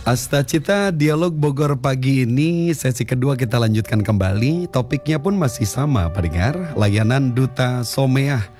Asta Cita Dialog Bogor pagi ini sesi kedua kita lanjutkan kembali. Topiknya pun masih sama pendengar, layanan Duta Someah